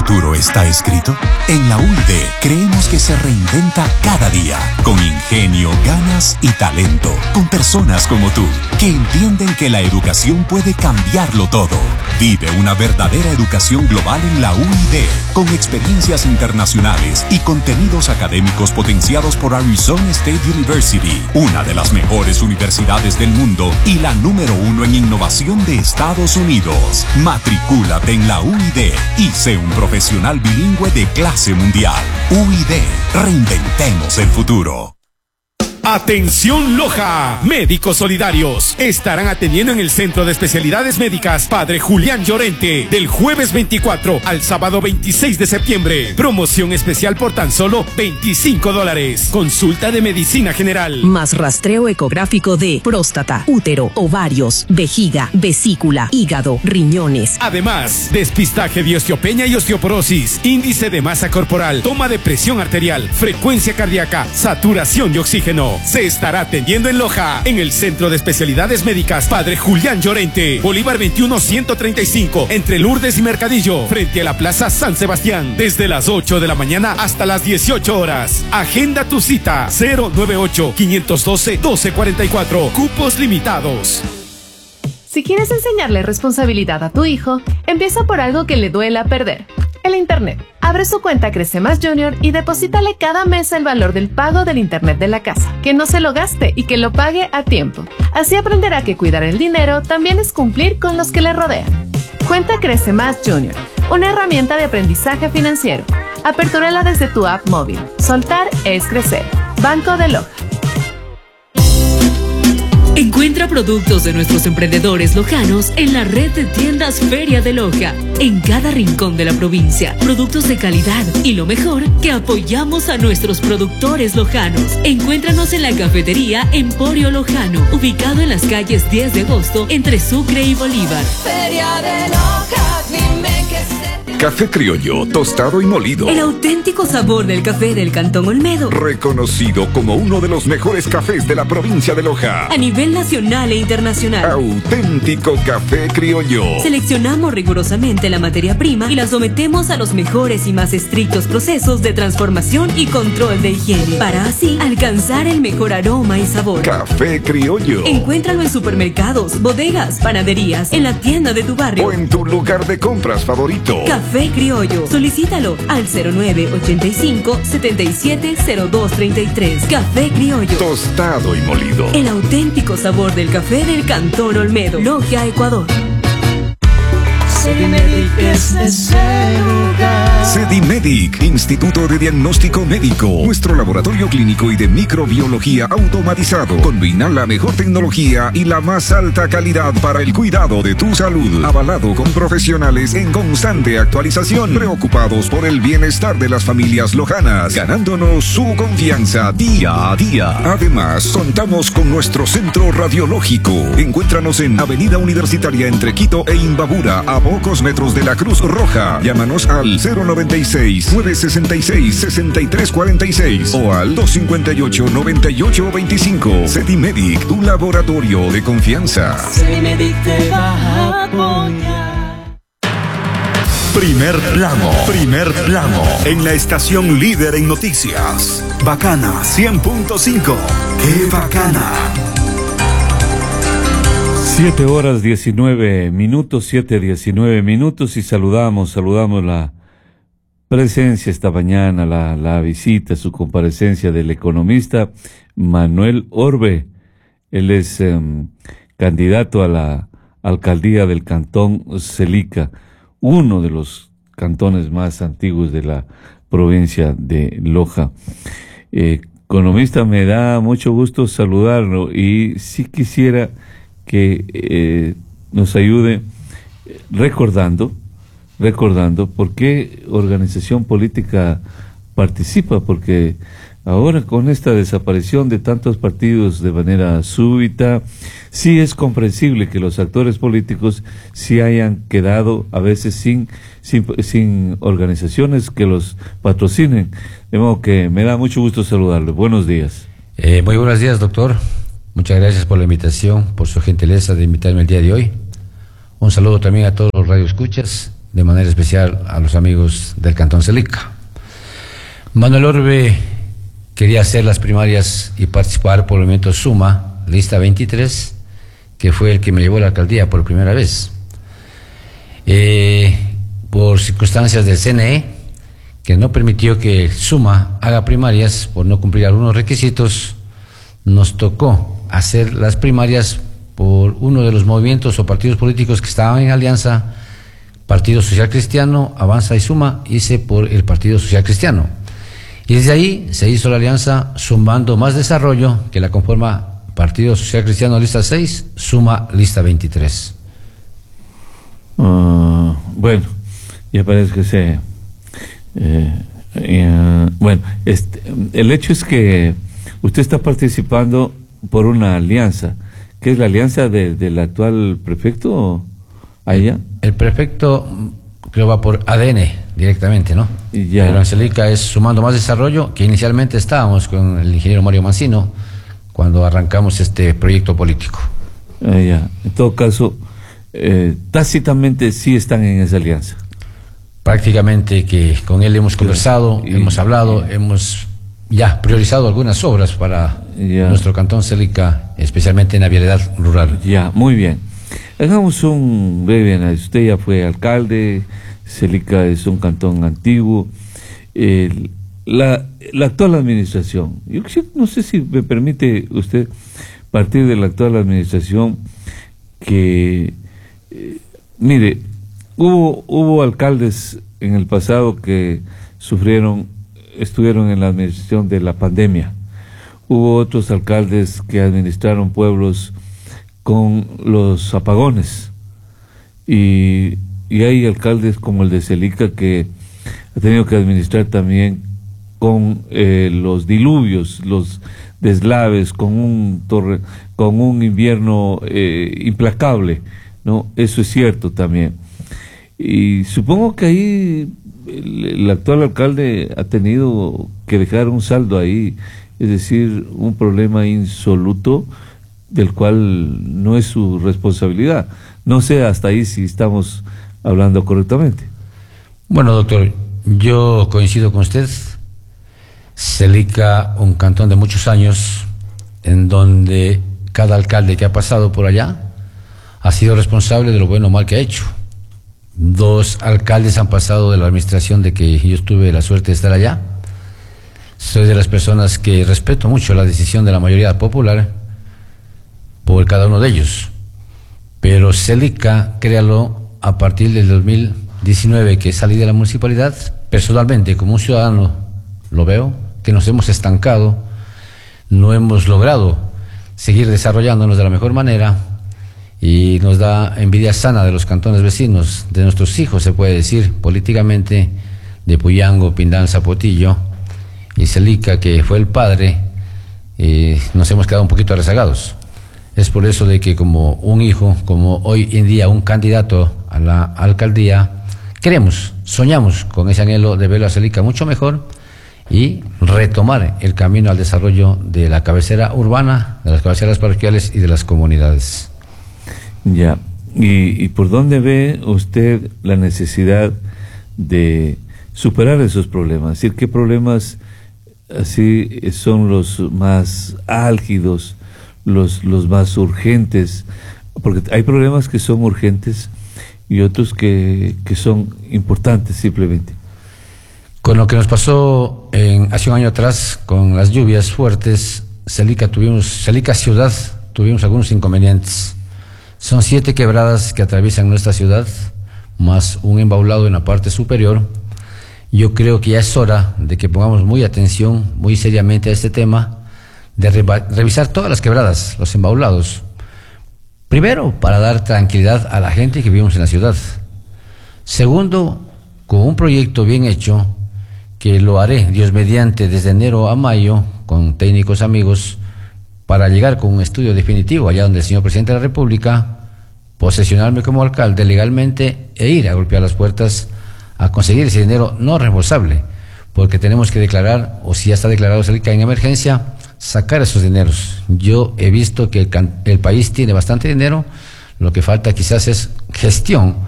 futuro está escrito? En la UID creemos que se reinventa cada día, con ingenio, ganas y talento, con personas como tú, que entienden que la educación puede cambiarlo todo. Vive una verdadera educación global en la UID, con experiencias internacionales y contenidos académicos potenciados por Arizona State University, una de las mejores universidades del mundo y la número 1 en innovación de Estados Unidos. Matricúlate en la UID y sé un profesional bilingüe de clase mundial. UID, reinventemos el futuro. Atención Loja, médicos solidarios estarán atendiendo en el Centro de Especialidades Médicas Padre Julián Llorente del jueves 24 al sábado 26 de septiembre. Promoción especial por tan solo $25. Consulta de medicina general. Más rastreo ecográfico de próstata, útero, ovarios, vejiga, vesícula, hígado, riñones. Además, despistaje de osteopenia y osteoporosis, índice de masa corporal, toma de presión arterial, frecuencia cardíaca, saturación de oxígeno. Se estará atendiendo en Loja, en el Centro de Especialidades Médicas Padre Julián Llorente, Bolívar 21-135, entre Lourdes y Mercadillo, frente a la Plaza San Sebastián, desde las 8 de la mañana hasta las 18 horas. Agenda tu cita, 098-512-1244, cupos limitados. Si quieres enseñarle responsabilidad a tu hijo, empieza por algo que le duela perder: el Internet. Abre su cuenta Crece Más Junior y deposítale cada mes el valor del pago del Internet de la casa. Que no se lo gaste y que lo pague a tiempo. Así aprenderá que cuidar el dinero también es cumplir con los que le rodean. Cuenta Crece Más Junior, una herramienta de aprendizaje financiero. Apertúrala desde tu app móvil. Soltar es crecer. Banco de Loja. Encuentra productos de nuestros emprendedores lojanos en la red de tiendas Feria de Loja, en cada rincón de la provincia. Productos de calidad y lo mejor, que apoyamos a nuestros productores lojanos. Encuéntranos en la cafetería Emporio Lojano, ubicado en las calles 10 de agosto, entre Sucre y Bolívar. Feria de Loja, dime que se... Café criollo, tostado y molido. El auténtico sabor del café del Cantón Olmedo. Reconocido como uno de los mejores cafés de la provincia de Loja. A nivel nacional e internacional. Auténtico café criollo. Seleccionamos rigurosamente la materia prima y la sometemos a los mejores y más estrictos procesos de transformación y control de higiene, para así alcanzar el mejor aroma y sabor. Café criollo. Encuéntralo en supermercados, bodegas, panaderías, en la tienda de tu barrio o en tu lugar de compras favorito. Café criollo. Solicítalo al 0985-770233. Café criollo. Tostado y molido. El auténtico sabor del café del Cantón Olmedo. Loja, Ecuador. Sedimedic es ese lugar. Sedimedic, Instituto de Diagnóstico Médico. Nuestro laboratorio clínico y de microbiología automatizado combina la mejor tecnología y la más alta calidad para el cuidado de tu salud. Avalado con profesionales en constante actualización, preocupados por el bienestar de las familias lojanas, ganándonos su confianza día a día. Además, contamos con nuestro centro radiológico. Encuéntranos en Avenida Universitaria entre Quito e Imbabura, a pocos metros de la Cruz Roja. Llámanos al 096-966-6346 o al 258-9825. Sedimedic, tu laboratorio de confianza. Sedimedic te va a apoyar. Primer plano, en la estación líder en noticias. Bacana 100.5. ¡Qué bacana! 7:19, y saludamos la presencia esta mañana, la visita, su comparecencia del economista Manuel Orbe. Él es candidato a la alcaldía del Cantón Celica, uno de los cantones más antiguos de la provincia de Loja. Economista, me da mucho gusto saludarlo y si quisiera que nos ayude recordando por qué organización política participa, porque ahora con esta desaparición de tantos partidos de manera súbita, sí es comprensible que los actores políticos sí hayan quedado a veces sin organizaciones que los patrocinen. De modo que me da mucho gusto saludarle. Buenos días. Muy buenos días, doctor. Muchas gracias por la invitación, por su gentileza de invitarme el día de hoy. Un saludo también a todos los radioescuchas de manera especial a los amigos del Cantón Celica. Manuel Orbe quería hacer las primarias y participar por el movimiento Suma, lista 23, que fue el que me llevó a la alcaldía por primera vez. Por circunstancias del CNE, que no permitió que Suma haga primarias por no cumplir algunos requisitos, nos tocó hacer las primarias por uno de los movimientos o partidos políticos que estaban en alianza, Partido Social Cristiano, Avanza y Suma. Hice por el Partido Social Cristiano. Y desde ahí se hizo la alianza Sumando Más Desarrollo, que la conforma Partido Social Cristiano lista 6, Suma lista 23. Bueno, ya parece que bueno, el hecho es que usted está participando por una alianza, que es la alianza del actual prefecto allá. El prefecto creo va por ADN directamente, ¿no? Ya. Pero en Celica es Sumando Más Desarrollo, que inicialmente estábamos con el ingeniero Mario Mancino cuando arrancamos este proyecto político. Ya. En todo caso, tácitamente sí están en esa alianza. Prácticamente que con él hemos conversado, hemos hablado, hemos ya priorizado algunas obras para nuestro Cantón Celica, especialmente en la vialidad rural. Ya, muy bien. Hagamos un breve análisis. Usted ya fue alcalde, Celica es un cantón antiguo. La actual administración, yo no sé si me permite usted partir de la actual administración, que mire, hubo alcaldes en el pasado que estuvieron en la administración de la pandemia. Hubo otros alcaldes que administraron pueblos con los apagones, y hay alcaldes como el de Celica que ha tenido que administrar también con los diluvios, los deslaves, con un invierno implacable, ¿no? Eso es cierto también. Y supongo que ahí el actual alcalde ha tenido que dejar un saldo ahí, es decir, un problema insoluto del cual no es su responsabilidad. No sé hasta ahí si estamos hablando correctamente. Bueno, doctor, yo coincido con usted. Celica, un cantón de muchos años, en donde cada alcalde que ha pasado por allá ha sido responsable de lo bueno o mal que ha hecho. 2 alcaldes han pasado de la administración de que yo tuve la suerte de estar allá. Soy de las personas que respeto mucho la decisión de la mayoría popular por cada uno de ellos. Pero Celica, créalo, a partir del 2019 que salí de la municipalidad, personalmente como un ciudadano lo veo, que nos hemos estancado, no hemos logrado seguir desarrollándonos de la mejor manera, y nos da envidia sana de los cantones vecinos, de nuestros hijos, se puede decir, políticamente, de Puyango, Pindán, Zapotillo y Celica, que fue el padre, nos hemos quedado un poquito rezagados. Es por eso de que como un hijo, como hoy en día un candidato a la alcaldía, queremos, soñamos con ese anhelo de verlo a Celica mucho mejor y retomar el camino al desarrollo de la cabecera urbana, de las cabeceras parroquiales y de las comunidades. Ya. ¿Y por dónde ve usted la necesidad de superar esos problemas? Es decir, ¿qué problemas así son los más álgidos, los más urgentes? Porque hay problemas que son urgentes y otros que son importantes simplemente. Con lo que nos pasó hace un año atrás con las lluvias fuertes, Celica ciudad, tuvimos algunos inconvenientes. Son 7 quebradas que atraviesan nuestra ciudad, más un embaulado en la parte superior. Yo creo que ya es hora de que pongamos muy seriamente a este tema, de revisar todas las quebradas, los embaulados. Primero, para dar tranquilidad a la gente que vivimos en la ciudad. Segundo, con un proyecto bien hecho, que lo haré, Dios mediante, desde enero a mayo, con técnicos amigos, para llegar con un estudio definitivo allá donde el señor presidente de la República, posesionarme como alcalde legalmente e ir a golpear las puertas a conseguir ese dinero no reembolsable, porque tenemos que declarar, o si ya está declarado Celica en emergencia, sacar esos dineros. Yo he visto que el país tiene bastante dinero, lo que falta quizás es gestión